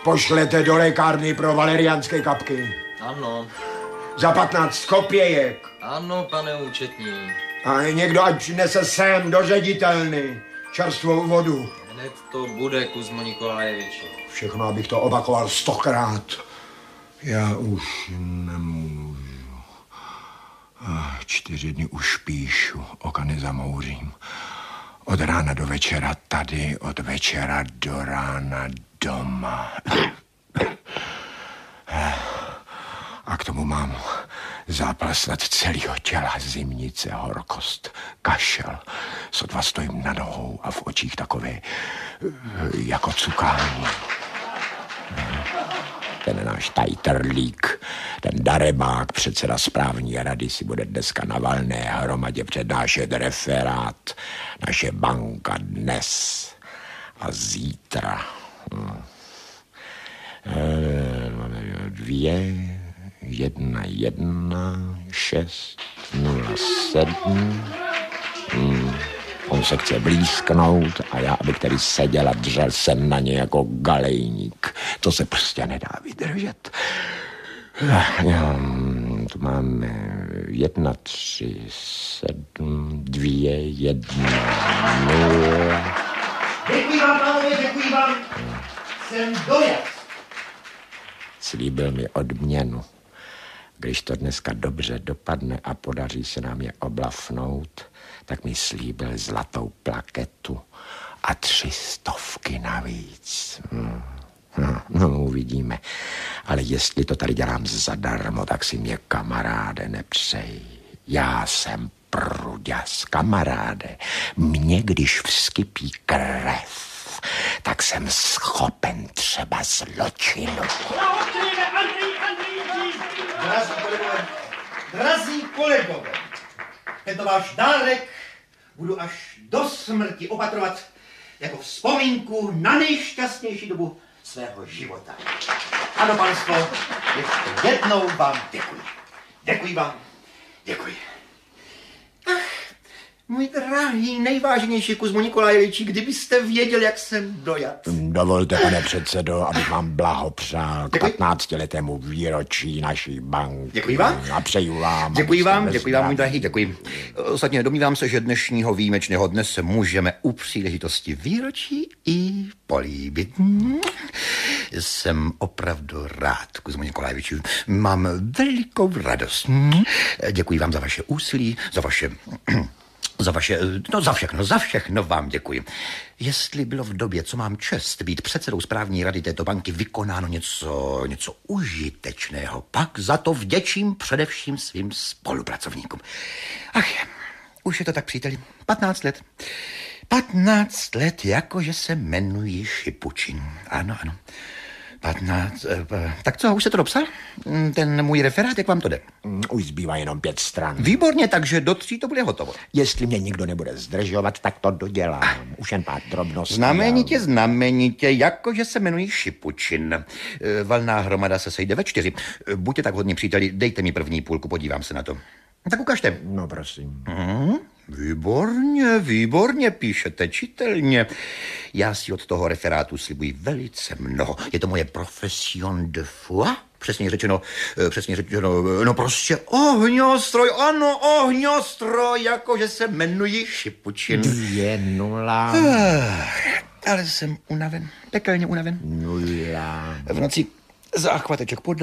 pošlete do lékárny pro valeriánské kapky. Ano. Za 15 kopějek. Ano, pane účetní. A někdo ať přinese sem do ředitelny čerstvou vodu. Hned to bude, Kuzmo Nikolajeviči. Všechno, abych to opakoval 100krát. Já už nemůžu. 4 dny už píšu, oka nezamouřím. Od rána do večera tady, od večera do rána doma. A k tomu mám zápal snad celého těla, zimnice, horkost, kašel. Sotva stojím na nohou a v očích takové jako cukání. Ten náš tajtrlík, ten darebák, předseda správní rady, si bude dneska na valné hromadě přednášet referát. Naše banka dnes a zítra. 2, 1, 1, 6, 0, 7. On se chce blízknout a já, abych tady seděl a držel jsem na ně jako galejník. To se prostě nedá vydržet. Tu máme 1, 3, 7, 2, 1, 0. Děkuji vám, pánové, děkuji vám. Jsem dojat. Slíbil mi odměnu. Když to dneska dobře dopadne a podaří se nám je oblafnout, tak mi slíbil zlatou plaketu a 300 navíc. No, uvidíme. Ale jestli to tady dělám zadarmo, tak si mě, kamaráde, nepřej. Já jsem pruďas, kamaráde. Mně, když vskypí krev, tak jsem schopen třeba zločinu. Drazí kolegové, tento váš dárek budu až do smrti opatrovat jako vzpomínku na nejšťastnější dobu svého života. Ano, panstvo, ještě jednou vám děkuji. Děkuji vám, děkuji. Ach, můj drahý, nejváženější Kuzmo Nikolajeviči, kdybyste věděl, jak jsem dojat. Dovolte, pane předsedo, abych vám blahopřál k 15letému výročí naší banky. Děkuji vám. A přeju vám. Děkuji vám, můj drahý, děkuji. Ostatně domnívám se, že dnešního výjimečného dne se můžeme u příležitosti výročí i políbit. Jsem opravdu rád, Kuzmo Nikolajeviči. Mám velikou radost. Děkuji vám za vaše úsilí, za všechno vám děkuji. Jestli bylo v době, co mám čest být předsedou správní rady této banky, vykonáno něco užitečného, pak za to vděčím především svým spolupracovníkům. Ach, už je to tak, příteli, 15 let. 15 let, jakože se jmenuji Šipučin. Ano. 15, tak co, už se to dopsal? Ten můj referát, jak vám to jde? Už zbývá jenom 5 stran. Výborně, takže do 3 to bude hotovo. Jestli mě nikdo nebude zdržovat, tak to dodělám. Už jen pár drobností. Znamenitě, jakože se jmenuji Šipučin. Valná hromada se sejde ve 4. Buďte tak hodní, příteli, dejte mi první půlku, podívám se na to. Tak ukažte. No, prosím. Výborně, píšete čitelně. Já si od toho referátu slibuji velice mnoho. Je to moje profession de foi. Přesně řečeno, no prostě ohňostroj, ano, ohňostroj, jakože se jmenuji Šipučin. 2-0. Ale jsem unaven, pekelně unaven. 0. V noci záchvateček podle